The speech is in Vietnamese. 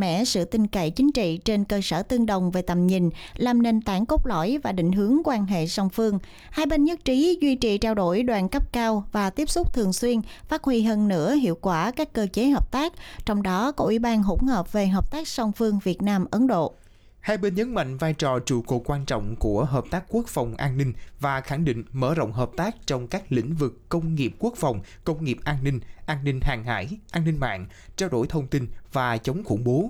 mẽ sự tin cậy chính trị trên cơ sở tương đồng về tầm nhìn, làm nền tảng cốt lõi và định hướng quan hệ song phương. Hai bên nhất trí duy trì trao đổi đoàn cấp cao và tiếp xúc thường xuyên, phát huy hơn nữa hiệu quả các cơ chế hợp tác, trong đó có Ủy ban hỗn hợp về hợp tác song phương Việt Nam-Ấn Độ. Hai bên nhấn mạnh vai trò trụ cột quan trọng của hợp tác quốc phòng an ninh và khẳng định mở rộng hợp tác trong các lĩnh vực công nghiệp quốc phòng, công nghiệp an ninh hàng hải, an ninh mạng, trao đổi thông tin và chống khủng bố.